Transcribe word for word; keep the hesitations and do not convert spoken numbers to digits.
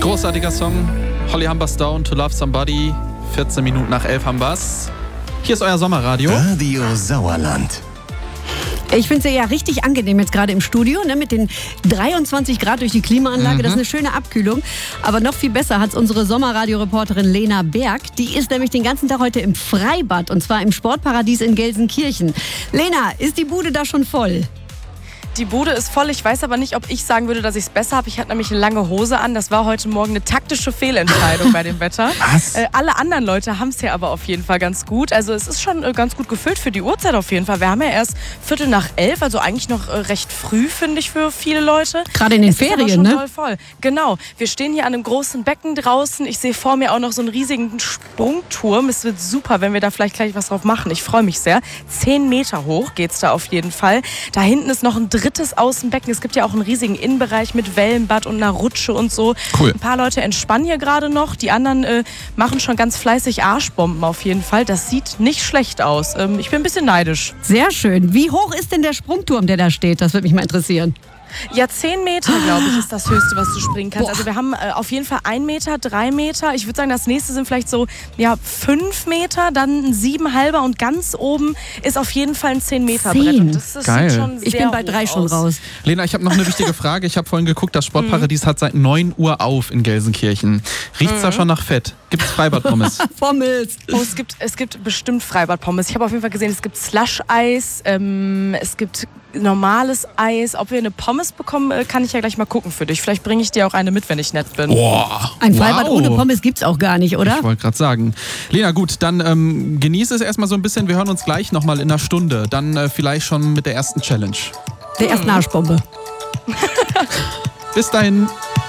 Großartiger Song. Holly Humberstone, To Love Somebody. vierzehn Minuten nach elf haben wir's. Hier ist euer Sommerradio. Radio Sauerland. Ich finde es ja richtig angenehm jetzt gerade im Studio, ne, mit den dreiundzwanzig Grad durch die Klimaanlage. Mhm. Das ist eine schöne Abkühlung. Aber noch viel besser hat es unsere Sommerradio-Reporterin Lena Berg. Die ist nämlich den ganzen Tag heute im Freibad und zwar im Sportparadies in Gelsenkirchen. Lena, ist die Bude da schon voll? Die Bude ist voll. Ich weiß aber nicht, ob ich sagen würde, dass ich es besser habe. Ich hatte nämlich eine lange Hose an. Das war heute Morgen eine taktische Fehlentscheidung bei dem Wetter. Was? Äh, alle anderen Leute haben es ja aber auf jeden Fall ganz gut. Also es ist schon äh, ganz gut gefüllt für die Uhrzeit auf jeden Fall. Wir haben ja erst Viertel nach elf, also eigentlich noch äh, recht früh, finde ich, für viele Leute. Gerade in den es Ferien, ist aber schon ne? Voll voll. Genau. Wir stehen hier an einem großen Becken draußen. Ich sehe vor mir auch noch so einen riesigen Sprungturm. Es wird super, wenn wir da vielleicht gleich was drauf machen. Ich freue mich sehr. Zehn Meter hoch geht's da auf jeden Fall. Da hinten ist noch ein drittes Außenbecken. Es gibt ja auch einen riesigen Innenbereich mit Wellenbad und einer Rutsche und so. Cool. Ein paar Leute entspannen hier gerade noch. Die anderen äh, machen schon ganz fleißig Arschbomben auf jeden Fall. Das sieht nicht schlecht aus. Ähm, ich bin ein bisschen neidisch. Sehr schön. Wie hoch ist denn der Sprungturm, der da steht? Das würde mich mal interessieren. Ja, zehn Meter, glaube ich, ist das Höchste, was du springen kannst. Boah. Also wir haben äh, auf jeden Fall ein Meter, drei Meter. Ich würde sagen, das nächste sind vielleicht so ja, fünf Meter, dann ein sieben halber und ganz oben ist auf jeden Fall ein zehn Meter Brett. Zehn? Und das, das Geil. sieht schon sehr Ich bin bei hoch drei schon aus. raus. Lena, ich habe noch eine wichtige Frage. Ich habe vorhin geguckt, das Sportparadies hat seit neun Uhr auf in Gelsenkirchen. Riecht's da schon nach Fett? Gibt's Freibad-Pommes? Pommes. Oh, es gibt, es gibt bestimmt Freibad-Pommes. Ich habe auf jeden Fall gesehen, es gibt Slush-Eis, ähm, es gibt normales Eis. Ob wir eine Pommes bekommen, äh, kann ich ja gleich mal gucken für dich. Vielleicht bringe ich dir auch eine mit, wenn ich nett bin. Boah. Ein Freibad wow. ohne Pommes gibt's auch gar nicht, oder? Ich wollte gerade sagen. Lena, gut, dann ähm, genieße es erstmal so ein bisschen. Wir hören uns gleich nochmal in einer Stunde. Dann äh, vielleicht schon mit der ersten Challenge. Der ersten Arschbombe. Bis dahin.